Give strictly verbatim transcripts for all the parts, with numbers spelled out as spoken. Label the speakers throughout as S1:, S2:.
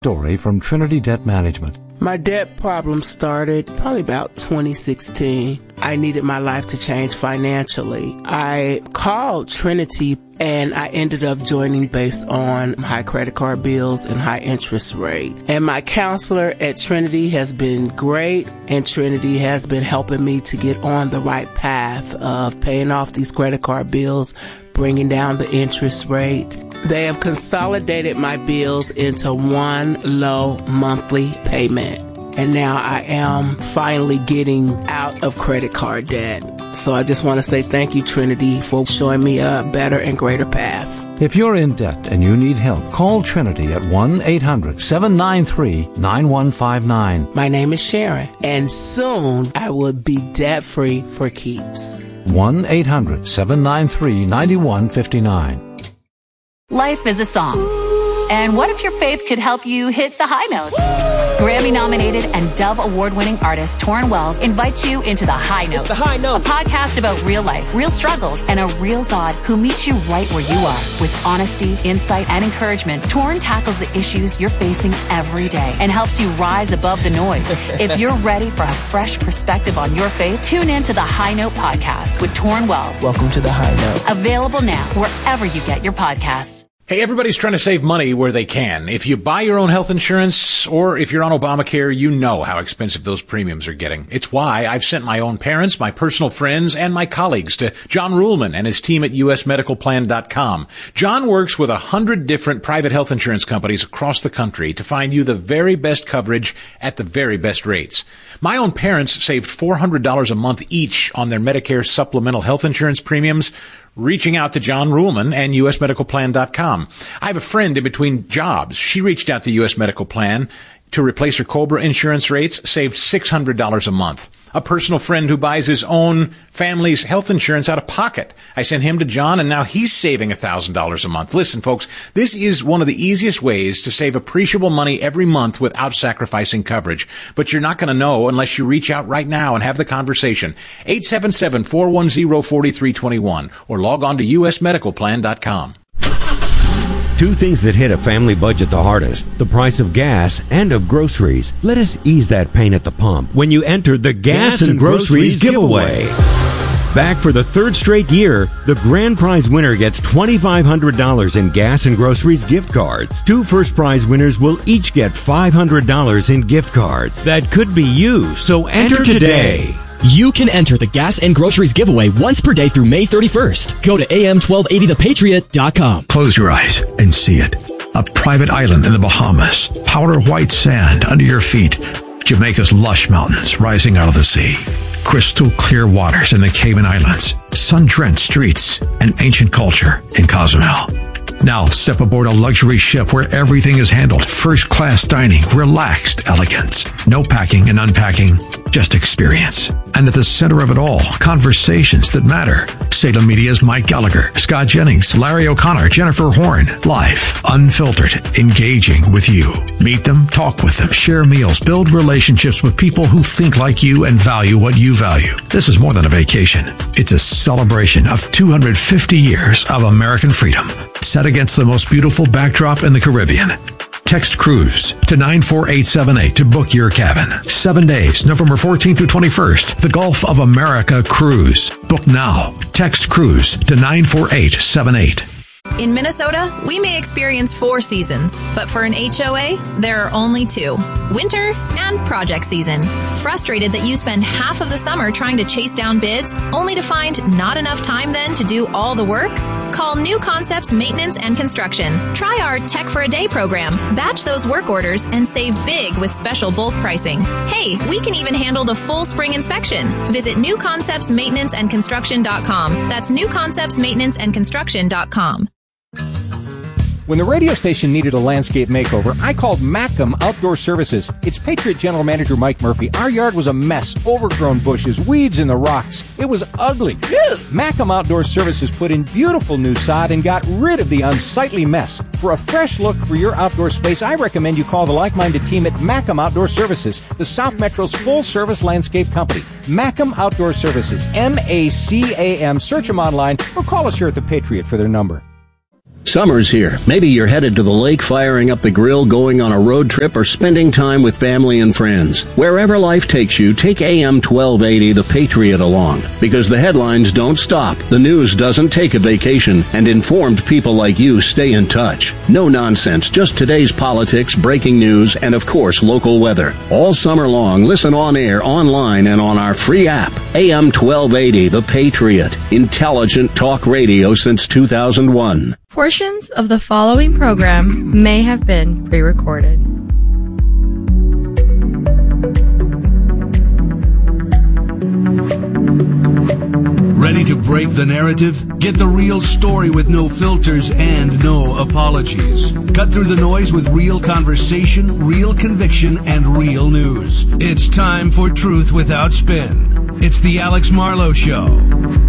S1: Story from Trinity Debt Management.
S2: My debt problem started probably about twenty sixteen. I needed my life to change financially. I called Trinity and I ended up joining based on high credit card bills and high interest rate. And my counselor at Trinity has been great, and Trinity has been helping me to get on the right path of paying off these credit card bills, bringing down the interest rate. They have consolidated my bills into one low monthly payment. And now I am finally getting out of credit card debt. So I just want to say thank you, Trinity, for showing me a better and greater path.
S1: If you're in debt and you need help, call Trinity at one eight hundred seven nine three nine one five nine.
S2: My name is Sharon, and soon I will be debt-free for keeps.
S1: one eight hundred seven nine three nine one five nine.
S3: Life is a song. And what if your faith could help you hit the high notes? Grammy-nominated and Dove Award-winning artist Torrin Wells invites you into The High Note.
S4: It's The High Note.
S3: A podcast about real life, real struggles, and a real God who meets you right where you are. With honesty, insight, and encouragement, Torrin tackles the issues you're facing every day and helps you rise above the noise. If you're ready for a fresh perspective on your faith, tune in to The High Note podcast with Torrin Wells.
S4: Welcome to The High Note.
S3: Available now wherever you get your podcasts.
S5: Hey, everybody's trying to save money where they can. If you buy your own health insurance or if you're on Obamacare, you know how expensive those premiums are getting. It's why I've sent my own parents, my personal friends, and my colleagues to John Ruhlman and his team at U S medical plan dot com. John works with a hundred different private health insurance companies across the country to find you the very best coverage at the very best rates. My own parents saved four hundred dollars a month each on their Medicare supplemental health insurance premiums, reaching out to John Ruhlman and U S medical plan dot com. I have a friend in between jobs. She reached out to U S Medical Plan to replace her COBRA insurance rates, saved six hundred dollars a month. A personal friend who buys his own family's health insurance out of pocket. I sent him to John, and now he's saving one thousand dollars a month. Listen, folks, this is one of the easiest ways to save appreciable money every month without sacrificing coverage. But you're not going to know unless you reach out right now and have the conversation. eight seven seven, four one zero, four three two one or log on to U S medical plan dot com.
S6: Two things that hit a family budget the hardest, the price of gas and of groceries. Let us ease that pain at the pump when you enter the Gas, gas and, and Groceries, groceries giveaway. Back for the third straight year, the grand prize winner gets twenty-five hundred dollars in Gas and Groceries gift cards. Two first prize winners will each get five hundred dollars in gift cards. That could be you, so enter, enter today. today.
S7: You can enter the Gas and Groceries giveaway once per day through May thirty-first. Go to A M twelve eighty the patriot dot com.
S8: Close your eyes and see it. A private island in the Bahamas. Powder white sand under your feet. Jamaica's lush mountains rising out of the sea. Crystal clear waters in the Cayman Islands. Sun-drenched streets and ancient culture in Cozumel. Now step aboard a luxury ship where everything is handled. First-class dining, relaxed elegance. No packing and unpacking, just experience. And at the center of it all, conversations that matter. Salem Media's Mike Gallagher, Scott Jennings, Larry O'Connor, Jennifer Horn. Life, unfiltered, engaging with you. Meet them, talk with them, share meals, build relationships with people who think like you and value what you value. This is more than a vacation. It's a celebration of two hundred fifty years of American freedom, set against the most beautiful backdrop in the Caribbean. Text cruise to nine four eight seven eight to book your cabin. Seven days, November fourteenth through twenty-first. The Gulf of America Cruise. Book now. Text cruise to nine four eight seven eight.
S9: In Minnesota, we may experience four seasons, but for an H O A, there are only two: winter and project season. Frustrated that you spend half of the summer trying to chase down bids, only to find not enough time then to do all the work? Call New Concepts Maintenance and Construction. Try our Tech for a Day program. Batch those work orders and save big with special bulk pricing. Hey, we can even handle the full spring inspection. Visit new concepts maintenance and construction dot com. That's new concepts maintenance and construction dot com.
S10: When the radio station needed a landscape makeover, I called Mackem Outdoor Services. It's Patriot General Manager Mike Murphy. Our yard was a mess, overgrown bushes, weeds in the rocks. It was ugly. Mackem Outdoor Services put in beautiful new sod and got rid of the unsightly mess. For a fresh look for your outdoor space, I recommend you call the like-minded team at Mackem Outdoor Services, the South Metro's full-service landscape company. Mackem Outdoor Services, M A C A M. Search them online or call us here at the Patriot for their number.
S4: Summer's here. Maybe you're headed to the lake, firing up the grill, going on a road trip, or spending time with family and friends. Wherever life takes you, take A M twelve eighty The Patriot along. Because the headlines don't stop, the news doesn't take a vacation, and informed people like you stay in touch. No nonsense, just today's politics, breaking news, and of course, local weather. All summer long, listen on air, online, and on our free app. A M twelve eighty The Patriot. Intelligent talk radio since two thousand one.
S11: Portions of the following program may have been pre-recorded.
S12: Ready to break the narrative? Get the real story with no filters and no apologies. Cut through the noise with real conversation, real conviction, and real news. It's time for Truth Without Spin. It's the Alex Marlowe Show.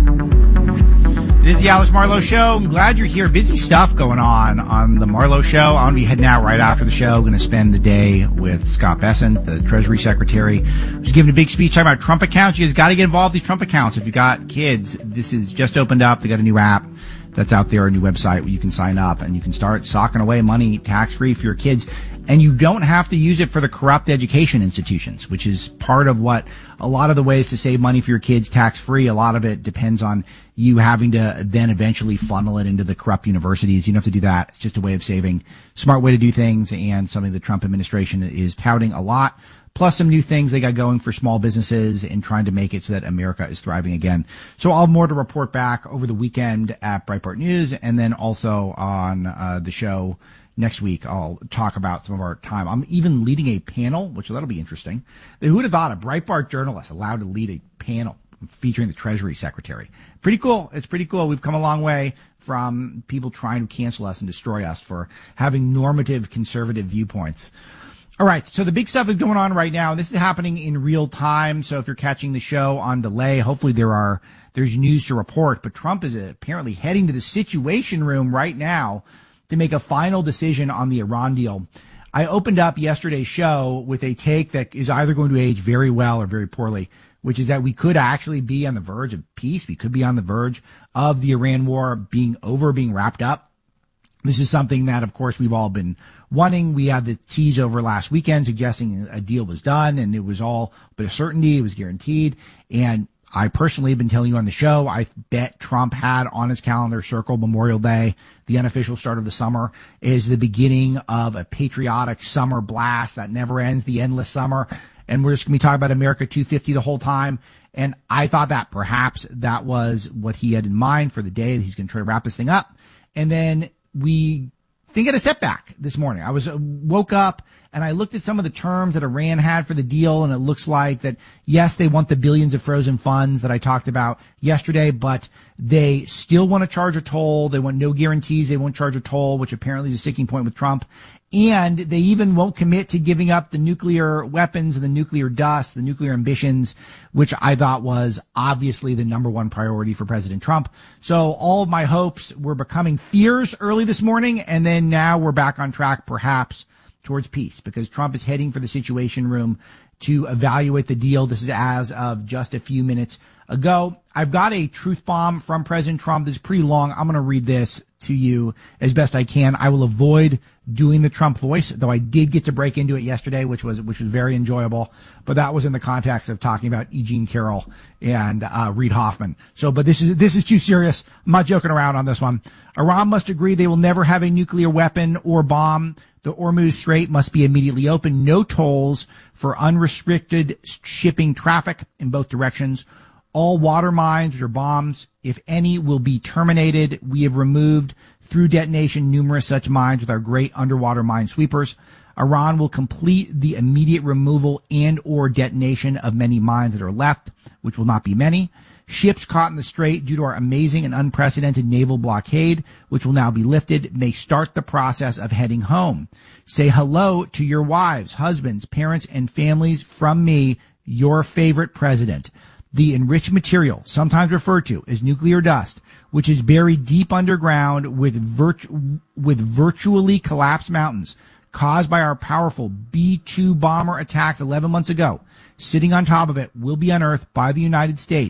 S13: It is the Alex Marlowe Show. I'm glad you're here. Busy stuff going on on the Marlowe Show. I'm going to be heading out right after the show. Going to spend the day with Scott Bessent, the Treasury Secretary, who's giving a big speech talking about Trump accounts. You guys got to get involved with these Trump accounts. If you got kids, this is just opened up. They got a new app that's out there, a new website where you can sign up and you can start socking away money tax-free for your kids. And you don't have to use it for the corrupt education institutions, which is part of what a lot of the ways to save money for your kids tax-free. A lot of it depends on you having to then eventually funnel it into the corrupt universities. You don't have to do that. It's just a way of saving, smart way to do things, and something the Trump administration is touting a lot. Plus some new things they got going for small businesses and trying to make it so that America is thriving again. So I'll have more to report back over the weekend at Breitbart News, and then also on uh, the show next week. I'll talk about some of our time. I'm even leading a panel, which that'll be interesting. Who would have thought a Breitbart journalist allowed to lead a panel featuring the Treasury Secretary? Pretty cool. It's pretty cool. We've come a long way from people trying to cancel us and destroy us for having normative conservative viewpoints. All right. So the big stuff is going on right now. This is happening in real time. So if you're catching the show on delay, hopefully there are, there's news to report. But Trump is apparently heading to the Situation Room right now to make a final decision on the Iran deal. I opened up yesterday's show with a take that is either going to age very well or very poorly, which is that we could actually be on the verge of peace. We could be on the verge of the Iran war being over, being wrapped up. This is something that, of course, we've all been wanting. We had the tease over last weekend suggesting a deal was done, and it was all but a certainty. It was guaranteed. And I personally have been telling you on the show, I bet Trump had on his calendar circle Memorial Day, the unofficial start of the summer, is the beginning of a patriotic summer blast that never ends, the endless summer. And we're just going to be talking about America two fifty the whole time. And I thought that perhaps that was what he had in mind for the day. He's going to try to wrap this thing up. And then we think of a setback this morning. I was uh, woke up and I looked at some of the terms that Iran had for the deal, and it looks like that, yes, they want the billions of frozen funds that I talked about yesterday, but they still want to charge a toll. They want no guarantees. They won't charge a toll, which apparently is a sticking point with Trump. And they even won't commit to giving up the nuclear weapons and the nuclear dust, the nuclear ambitions, which I thought was obviously the number one priority for President Trump. So all of my hopes were becoming fears early this morning, and then now we're back on track, perhaps, towards peace, because Trump is heading for the Situation Room to evaluate the deal. This is as of just a few minutes ago. I've got a truth bomb from President Trump. This is pretty long. I'm going to read this to you as best I can. I will avoid doing the Trump voice, though I did get to break into it yesterday, which was which was very enjoyable. But that was in the context of talking about E. Jean Carroll and uh, Reid Hoffman. So, but this is this is too serious. I'm not joking around on this one. Iran must agree they will never have a nuclear weapon or bomb. The Hormuz Strait must be immediately open. No tolls for unrestricted shipping traffic in both directions. All water mines or bombs, if any, will be terminated. We have removed through detonation numerous such mines with our great underwater mine sweepers. Iran will complete the immediate removal and or detonation of many mines that are left, which will not be many. Ships caught in the strait due to our amazing and unprecedented naval blockade, which will now be lifted, may start the process of heading home. Say hello to your wives, husbands, parents, and families from me, your favorite president. The enriched material, sometimes referred to as nuclear dust, which is buried deep underground with virtu- with virtually collapsed mountains caused by our powerful B two bomber attacks eleven months ago, sitting on top of it, will be unearthed by the United States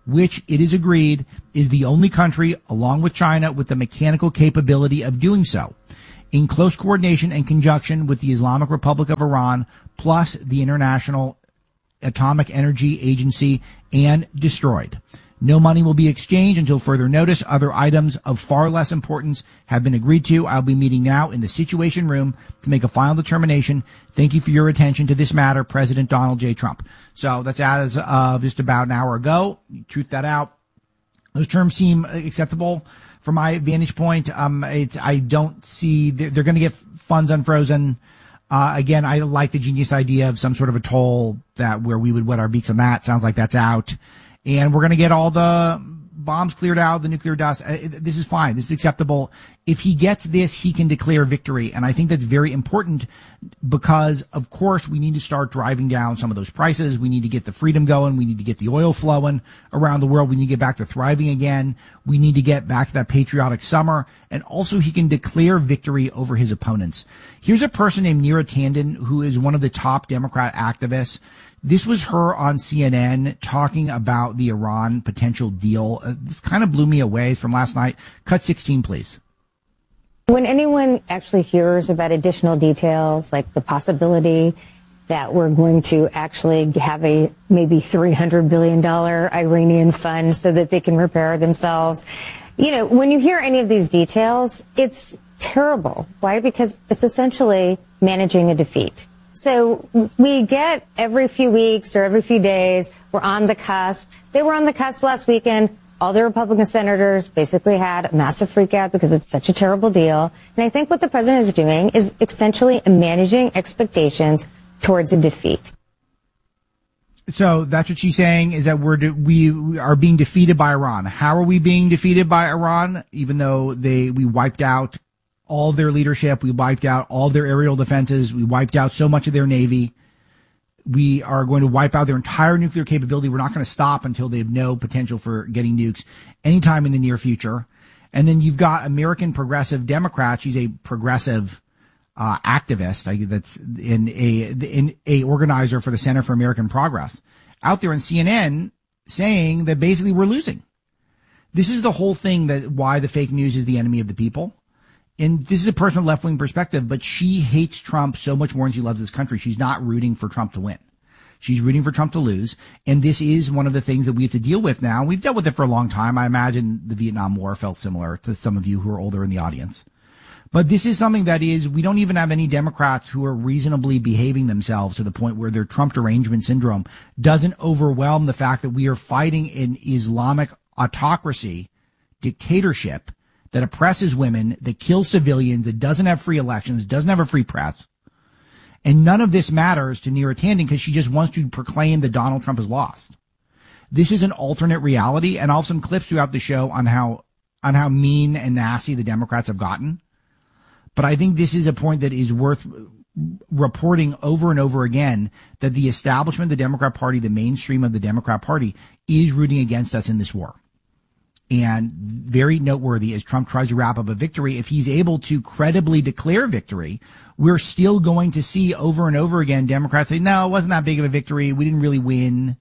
S13: which it is agreed is the only country, along with China, with the mechanical capability of doing so, in close coordination and conjunction with the Islamic Republic of Iran, plus the International Atomic Energy Agency, and destroyed. No money will be exchanged until further notice. Other items of far less importance have been agreed to. I'll be meeting now in the Situation Room to make a final determination. Thank you for your attention to this matter, President Donald J. Trump. So that's as of just about an hour ago. Truth that out. Those terms seem acceptable from my vantage point. Um, it's, I don't see, they're, they're going to get funds unfrozen. Uh, again, I like the genius idea of some sort of a toll that where we would wet our beaks on that. Sounds like that's out. And we're going to get all the bombs cleared out, the nuclear dust. Uh, this is fine. This is acceptable. If he gets this, he can declare victory. And I think that's very important because, of course, we need to start driving down some of those prices. We need to get the freedom going. We need to get the oil flowing around the world. We need to get back to thriving again. We need to get back to that patriotic summer. And also he can declare victory over his opponents. Here's a person named Neera Tanden, who is one of the top Democrat activists. This was her on C N N talking about the Iran potential deal. Uh, this kind of blew me away from last night. Cut sixteen, please.
S14: When anyone actually hears about additional details, like the possibility that we're going to actually have a maybe three hundred billion dollars Iranian fund so that they can repair themselves, you know, when you hear any of these details, it's terrible. Why? Because it's essentially managing a defeat. So we get every few weeks or every few days, we're on the cusp. They were on the cusp last weekend. All the Republican senators basically had a massive freak out because it's such a terrible deal. And I think what the president is doing is essentially managing expectations towards a defeat.
S13: So that's what she's saying, is that we're de- we, we are being defeated by Iran. How are we being defeated by Iran? Even though they we wiped out all their leadership, we wiped out all their aerial defenses, we wiped out so much of their navy. We are going to wipe out their entire nuclear capability. We're not going to stop until they have no potential for getting nukes anytime in the near future. And then you've got American Progressive Democrats. She's a progressive uh, activist. I, that's in a in a organizer for the Center for American Progress out there on C N N saying that basically we're losing. This is the whole thing, that why the fake news is the enemy of the people. And this is a personal left-wing perspective, but she hates Trump so much more than she loves this country. She's not rooting for Trump to win. She's rooting for Trump to lose. And this is one of the things that we have to deal with now. We've dealt with it for a long time. I imagine the Vietnam War felt similar to some of you who are older in the audience. But this is something that is, we don't even have any Democrats who are reasonably behaving themselves to the point where their Trump derangement syndrome doesn't overwhelm the fact that we are fighting an Islamic autocracy, dictatorship, that oppresses women, that kills civilians, that doesn't have free elections, doesn't have a free press. And none of this matters to Neera Tanden because she just wants to proclaim that Donald Trump has lost. This is an alternate reality, and I'll have some clips throughout the show on how on how mean and nasty the Democrats have gotten. But I think this is a point that is worth reporting over and over again, that the establishment of the Democrat Party, the mainstream of the Democrat Party, is rooting against us in this war. And very noteworthy as Trump tries to wrap up a victory, if he's able to credibly declare victory, we're still going to see over and over again Democrats say, no, it wasn't that big of a victory. We didn't really win.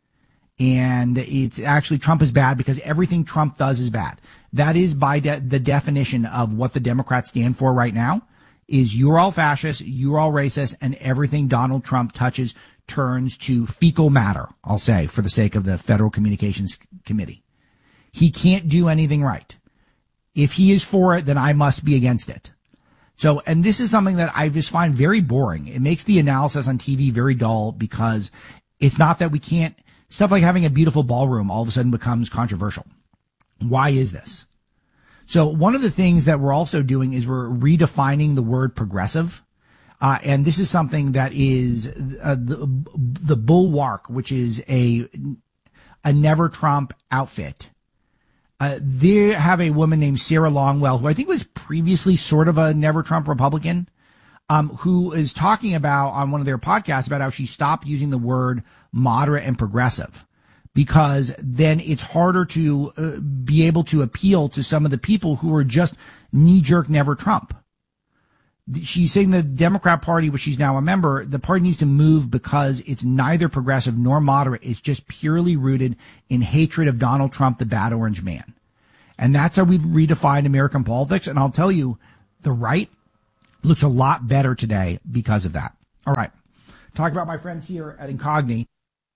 S13: And it's actually Trump is bad because everything Trump does is bad. That is by de- the definition of what the Democrats stand for right now, is you're all fascist, you're all racist, and everything Donald Trump touches turns to fecal matter, I'll say, for the sake of the Federal Communications Committee. He can't do anything right. If he is for it, then I must be against it. So, and this is something that I just find very boring. It makes the analysis on T V very dull because it's not that we can't, stuff like having a beautiful ballroom all of a sudden becomes controversial. Why is this? So one of the things that we're also doing is we're redefining the word progressive. Uh, and this is something that is uh, the, the Bulwark, which is a, a Never Trump outfit. Uh, they have a woman named Sarah Longwell, who I think was previously sort of a Never Trump Republican, um, who is talking about on one of their podcasts about how she stopped using the word moderate and progressive because then it's harder to uh, be able to appeal to some of the people who are just knee-jerk Never Trump. She's saying the Democrat Party, which she's now a member, the party needs to move because it's neither progressive nor moderate. It's just purely rooted in hatred of Donald Trump, the bad orange man. And that's how we've redefined American politics. And I'll tell you, the right looks a lot better today because of that. All right. Talk about my friends here at Incogni.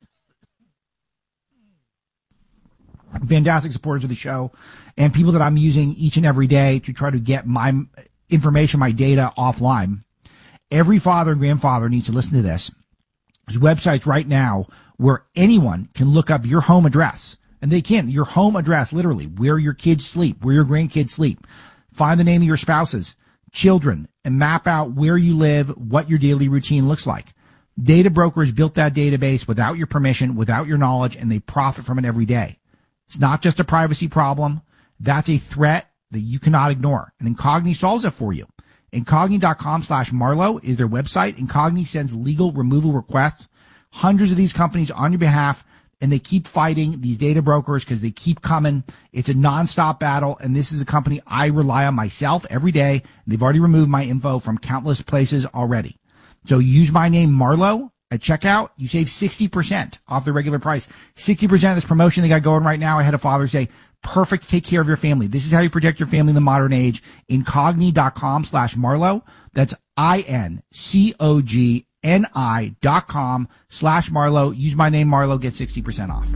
S13: Fantastic supporters of the show and people that I'm using each and every day to try to get my information, my data offline. Every father and grandfather needs to listen to this. There's websites right now where anyone can look up your home address, and they can, your home address, literally, where your kids sleep, where your grandkids sleep. Find the name of your spouses, children, and map out where you live, what your daily routine looks like. Data brokers built that database without your permission, without your knowledge, and they profit from it every day. It's not just a privacy problem. That's a threat that you cannot ignore. And Incogni solves it for you. Incogni.com slash Marlowe is their website. Incogni sends legal removal requests. Hundreds of these companies on your behalf, and they keep fighting these data brokers because they keep coming. It's a nonstop battle, and this is a company I rely on myself every day. They've already removed my info from countless places already. So use my name, Marlowe, at checkout. You save sixty percent off the regular price. sixty percent of this promotion they got going right now ahead of Father's Day. Perfect to take care of your family. This is how you protect your family in the modern age. Incogni.com slash Marlowe. That's I-N-C-O-G-N-I dot com slash Marlowe. Use my name, Marlowe. Get sixty percent off.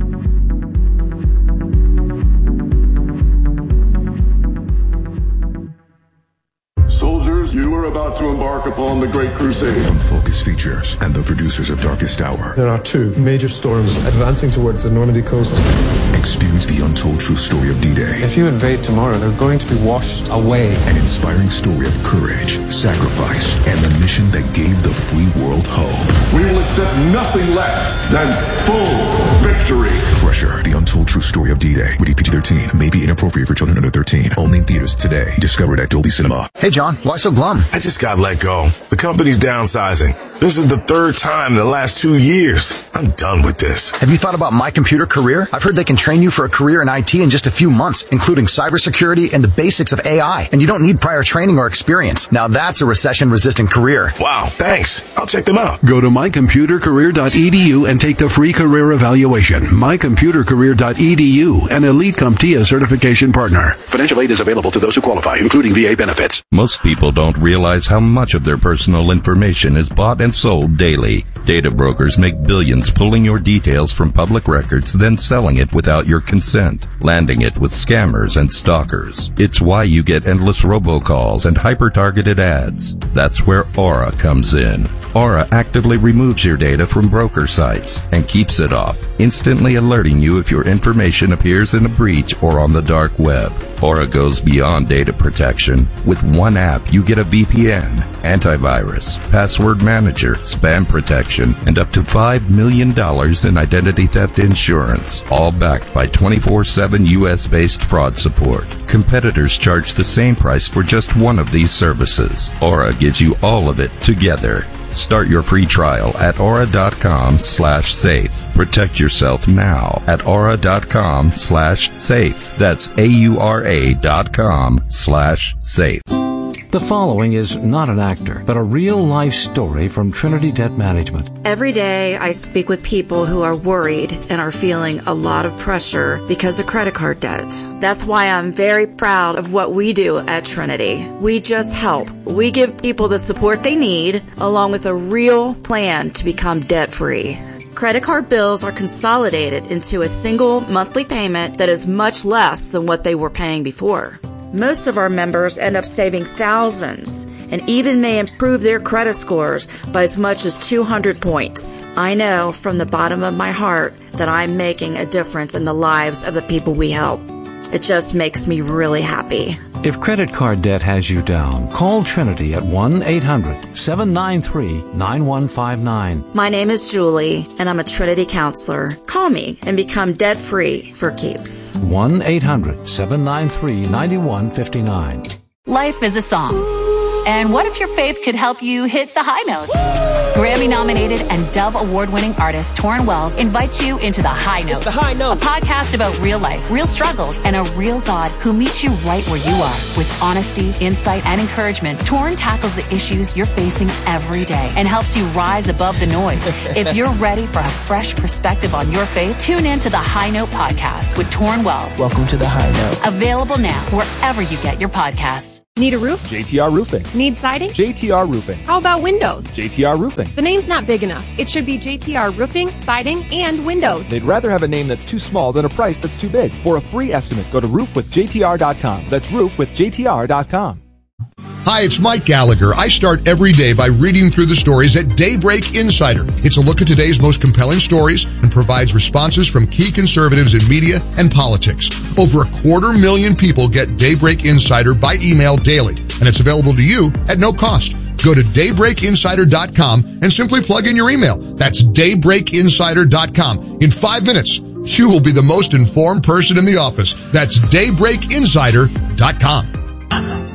S15: Soldiers, you are about to embark upon the Great Crusade.
S16: On Focus Features and the producers of Darkest Hour.
S17: There are two major storms advancing towards the Normandy coast.
S16: Experience the untold true story of D-Day.
S17: If you invade tomorrow, they're going to be washed away.
S16: An inspiring story of courage, sacrifice, and the mission that gave the free world hope.
S15: We will accept nothing less than full victory.
S16: Crusher, the untold true story of D-Day. Rated P G thirteen. May be inappropriate for children under thirteen. Only in theaters today. Discovered at Dolby Cinema.
S18: Hey, John. Why so glum?
S19: I just got let go. The company's downsizing. This is the third time in the last two years. I'm done with this.
S18: Have you thought about My Computer Career? I've heard they can train you for a career in I T in just a few months, including cybersecurity and the basics of A I. And you don't need prior training or experience. Now that's a recession-resistant career.
S19: Wow, thanks. I'll check them out.
S12: Go to my computer career dot e d u and take the free career evaluation. my computer career dot e d u, an Elite CompTIA certification partner. Financial aid is available to those who qualify, including V A benefits.
S20: Most people don't realize how much of their personal information is bought and sold daily. Data brokers make billions pulling your details from public records, then selling it without your consent, landing it with scammers and stalkers. It's why you get endless robocalls and hyper-targeted ads. That's where Aura comes in. Aura actively removes your data from broker sites and keeps it off, instantly alerting you if your information appears in a breach or on the dark web. Aura goes beyond data protection. With one app, you get a V P N, antivirus, password manager, spam protection, and up to five million dollars in identity theft insurance, all backed by twenty-four seven U S-based fraud support. Competitors charge the same price for just one of these services. Aura gives you all of it together. Start your free trial at aura.com slash safe. Protect yourself now at aura.com slash safe. That's A-U-R-A dot com slash safe.
S1: The following is not an actor, but a real-life story from Trinity Debt Management.
S21: Every day I speak with people who are worried and are feeling a lot of pressure because of credit card debt. That's why I'm very proud of what we do at Trinity. We just help. We give people the support they need, along with a real plan to become debt-free. Credit card bills are consolidated into a single monthly payment that is much less than what they were paying before. Most of our members end up saving thousands and even may improve their credit scores by as much as two hundred points. I know from the bottom of my heart that I'm making a difference in the lives of the people we help. It just makes me really happy.
S1: If credit card debt has you down, call Trinity at one eight hundred seven nine three nine one five nine.
S21: My name is Julie, and I'm a Trinity counselor. Call me and become debt-free for keeps.
S1: one eight hundred seven nine three nine one five nine.
S3: Life is a song, And what if your faith could help you hit the high notes? Grammy-nominated and Dove Award-winning artist Torrin Wells invites you into The High Note.
S2: It's The High Note.
S3: A podcast about real life, real struggles, and a real God who meets you right where you are. With honesty, insight, and encouragement, Torrin tackles the issues you're facing every day and helps you rise above the noise. If you're ready for a fresh perspective on your faith, tune in to The High Note podcast with Torrin Wells.
S2: Welcome to The High Note.
S3: Available now wherever you get your podcasts.
S22: Need a roof?
S23: J T R Roofing.
S22: Need siding?
S23: J T R Roofing.
S22: How about windows?
S23: J T R Roofing.
S22: The name's not big enough. It should be J T R Roofing, Siding, and Windows.
S23: They'd rather have a name that's too small than a price that's too big. For a free estimate, go to roof with J T R dot com. That's roof with J T R dot com.
S24: Hi, it's Mike Gallagher. I start every day by reading through the stories at Daybreak Insider. It's a look at today's most compelling stories and provides responses from key conservatives in media and politics. Over a quarter million people get Daybreak Insider by email daily, and it's available to you at no cost. Go to daybreak insider dot com and simply plug in your email. That's daybreak insider dot com. In five minutes, you will be the most informed person in the office. That's daybreak insider dot com.